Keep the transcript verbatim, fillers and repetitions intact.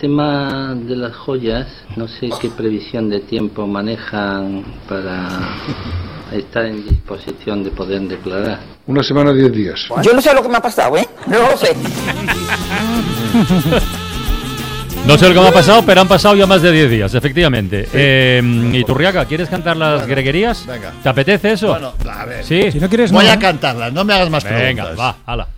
tema de las joyas, no sé qué previsión de tiempo manejan para estar en disposición de poder declarar. Una semana, diez días. Yo no sé lo que me ha pasado, ¿eh? No lo sé. No sé lo que me ha pasado, pero han pasado ya más de diez días, efectivamente. Sí. Eh, Iturriaga, ¿quieres cantar las bueno, greguerías? Venga. ¿Te apetece eso? Bueno, a ver. Sí. Si no quieres, voy no. a cantarlas, no me hagas más venga, preguntas. Venga, va, hala.